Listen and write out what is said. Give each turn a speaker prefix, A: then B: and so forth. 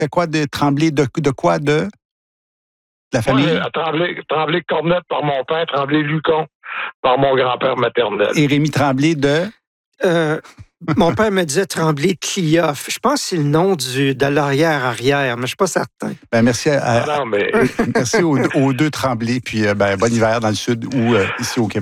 A: quoi de Tremblay de quoi de la famille?
B: Moi, Tremblay Cornette par mon père, Tremblay Lucon par mon grand-père maternel.
A: Et Rémi Tremblay de?
C: Mon père me disait Tremblay Clioff. Je pense que c'est le nom de l'arrière-arrière, mais je ne suis pas certain.
A: Ben, merci
B: Non, mais...
A: merci aux deux Tremblay, puis bon hiver dans le sud ou ici au Québec.